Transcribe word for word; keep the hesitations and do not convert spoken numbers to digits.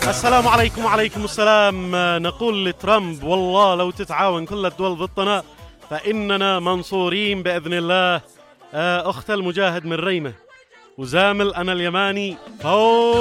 السلام عليكم وعليكم السلام. نقول لترامب والله لو تتعاون كل الدول ضدنا فإننا منصورين بإذن الله. أخت المجاهد من ريمة وزامل أنا اليماني فوق